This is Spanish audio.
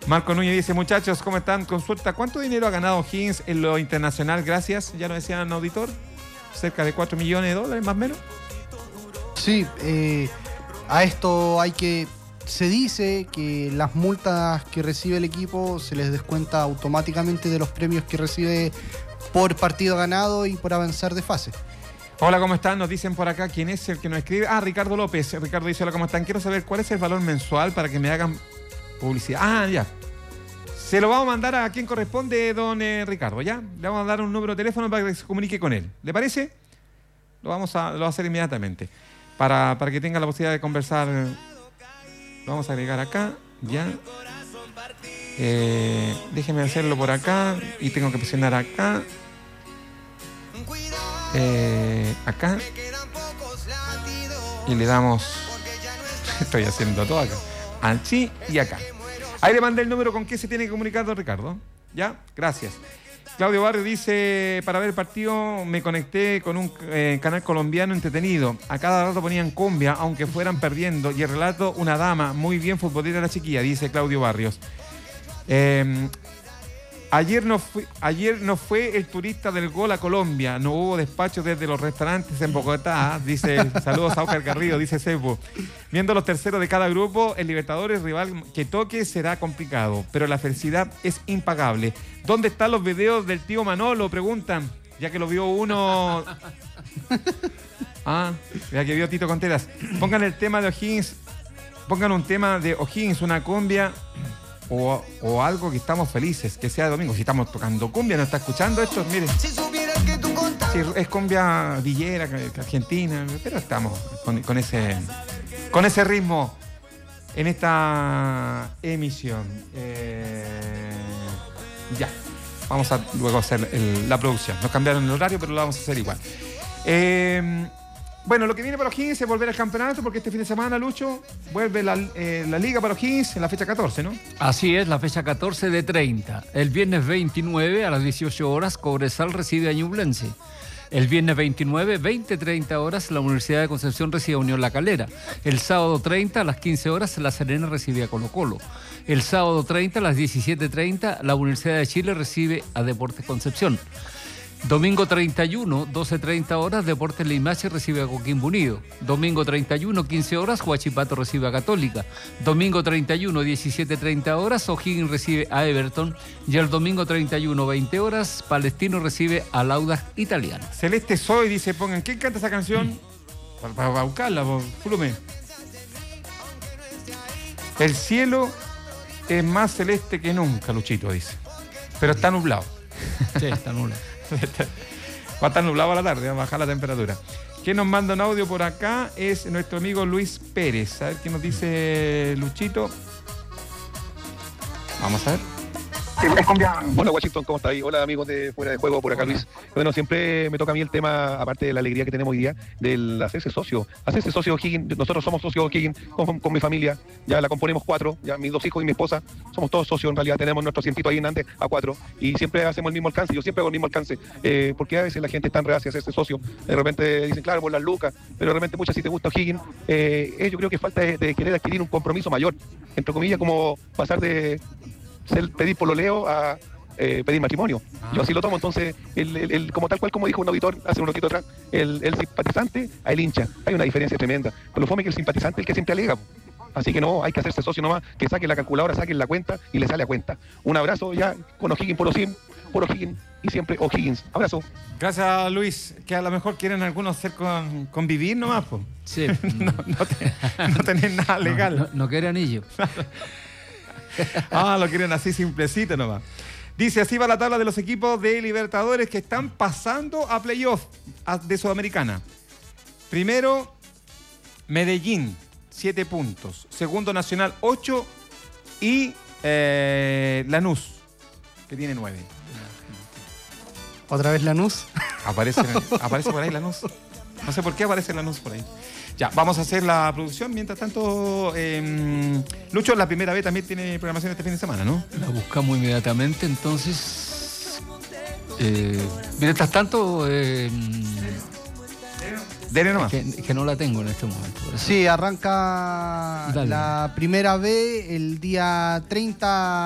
Marco Núñez dice, muchachos, ¿cómo están? Consulta, ¿cuánto dinero ha ganado Higgins en lo internacional? Gracias, ya lo decía el auditor, cerca de $4 millones, más o menos. Sí, a esto se dice que las multas que recibe el equipo se les descuenta automáticamente de los premios que recibe por partido ganado y por avanzar de fase. Hola, ¿cómo están? Nos dicen por acá, ¿quién es el que nos escribe? Ricardo López. Ricardo dice, hola, ¿cómo están? Quiero saber cuál es el valor mensual para que me hagan publicidad. Ya. Se lo vamos a mandar a quien corresponde, don Ricardo, ¿ya? Le vamos a dar un número de teléfono para que se comunique con él. ¿Le parece? Lo vamos a hacer inmediatamente. Para que tenga la posibilidad de conversar. Lo vamos a agregar acá, ya. Déjeme hacerlo por acá. Y tengo que presionar acá. Acá. Y le damos... Estoy haciendo todo acá. Así y acá. Ahí le mandé el número con que se tiene que comunicar, don Ricardo. ¿Ya? Gracias. Claudio Barrio dice, para ver el partido me conecté con un canal colombiano entretenido. A cada rato ponían cumbia, aunque fueran perdiendo. Y el relato, una dama, muy bien futbolera la chiquilla, dice Claudio Barrios. Ayer no fue el turista del gol a Colombia. No hubo despacho desde los restaurantes en Bogotá. Dice, saludos a Oscar Garrido, dice Sebo. Viendo los terceros de cada grupo, el Libertadores rival que toque será complicado, pero la felicidad es impagable. ¿Dónde están los videos del tío Manolo? Preguntan, ya que lo vio uno. Ya que vio Tito Conteras. Pongan el tema de O'Higgins. Pongan un tema de O'Higgins, una cumbia. O algo que estamos felices, que sea domingo. Si estamos tocando cumbia, ¿no está escuchando esto? Miren. Sí, es cumbia villera, argentina, pero estamos con ese ritmo en esta emisión. Ya. Vamos a luego hacer la producción. Nos cambiaron el horario, pero lo vamos a hacer igual. Bueno, lo que viene para O'Higgins es volver al campeonato, porque este fin de semana, Lucho, vuelve la liga para O'Higgins en la fecha 14, ¿no? Así es, la fecha 14 de 30. El viernes 29 a las 18 horas, Cobresal recibe a Ñublense. El viernes 29, 20-30 horas, la Universidad de Concepción recibe a Unión La Calera. El sábado 30 a las 15 horas, La Serena recibe a Colo Colo. El sábado 30 a las 17:30, la Universidad de Chile recibe a Deportes Concepción. Domingo 31, 12:30 horas, Deportes Limache recibe a Coquimbo Unido. Domingo 31, 15 horas, Huachipato recibe a Católica. Domingo 31, 17:30 horas, O'Higgins recibe a Everton. Y el domingo 31, 20 horas, Palestino recibe al Audax Italiano. Celeste Soy dice, pongan, ¿quién canta esa canción? Para buscarla, Fulume. El cielo es más celeste que nunca, Luchito dice. Pero está nublado. Sí, está nublado. Va a estar nublado a la tarde, va a bajar la temperatura. Quien nos manda un audio por acá es nuestro amigo Luis Pérez. A ver qué nos dice Luchito. Vamos a ver. Hola Washington, ¿cómo estás? Hola amigos de Fuera de Juego, por acá Luis. Bueno, siempre me toca a mí el tema, aparte de la alegría que tenemos hoy día, del hacerse socio. Hacerse socio O'Higgins, nosotros somos socios O'Higgins con mi familia, ya la componemos 4, ya mis 2 hijos y mi esposa, somos todos socios en realidad, tenemos nuestro asientito ahí en Andes a 4 y siempre hacemos el mismo alcance, yo siempre hago el mismo alcance, porque a veces la gente es tan reacia a hacerse socio, de repente dicen, claro, por las lucas, pero de repente muchas si te gusta O'Higgins, yo creo que falta de querer adquirir un compromiso mayor, entre comillas, como pasar de pedir pololeo a pedir matrimonio. Yo así lo tomo, entonces, como tal cual como dijo un auditor hace un ratito atrás, el simpatizante a el hincha. Hay una diferencia tremenda. Pero lo fome que el simpatizante es el que siempre alega. Así que no, hay que hacerse socio nomás, que saquen la calculadora, saquen la cuenta y le sale a cuenta. Un abrazo ya con O'Higgins por O'Higgins y siempre O'Higgins. Abrazo. Gracias, Luis. Que a lo mejor quieren algunos hacer convivir nomás, pues. Sí. no tener nada legal. No quiere anillo. Lo quieren así simplecito nomás. Dice, así va la tabla de los equipos de Libertadores que están pasando a playoff de Sudamericana. Primero, Medellín, 7 puntos. Segundo, Nacional, 8. Y Lanús, que tiene 9. ¿Otra vez Lanús? Aparece por ahí Lanús. No sé por qué aparece Lanús por ahí. Ya, vamos a hacer la producción. Mientras tanto, Lucho, la primera vez también tiene programación este fin de semana, ¿no? La buscamos inmediatamente, entonces. Mientras tanto. Dele nomás. Que no la tengo en este momento. Sí, arranca la primera B el día 30